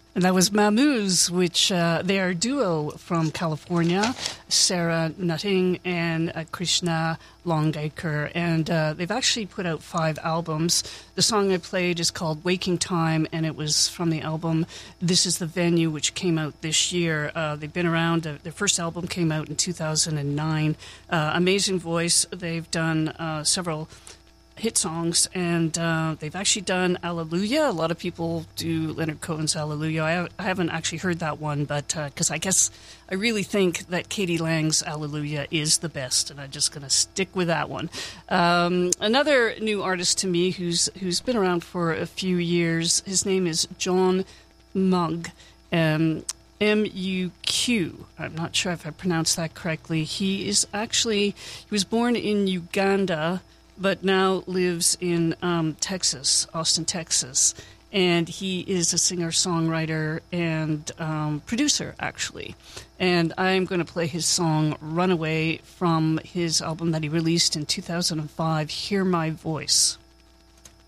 And that was Mammoose, which they are a duo from California, Sarah Nutting and Krishna Longacre. And they've actually put out 5 albums. The song I played is called Waking Time, and it was from the album This Is the Venue, which came out this year. They've been around. Their first album came out in 2009. Amazing voice. They've done several hit songs, and they've actually done Alleluia. A lot of people do Leonard Cohen's Alleluia. I haven't actually heard that one, but because I really think that Katie Lang's Alleluia is the best, and I'm just going to stick with that one. Another new artist to me who's been around for a few years, his name is John Mugg. M-U-Q. I'm not sure if I pronounced that correctly. He was born in Uganda, but now lives in Texas, Austin, Texas. And he is a singer-songwriter and producer, actually. And I'm going to play his song Runaway from his album that he released in 2005, Hear My Voice.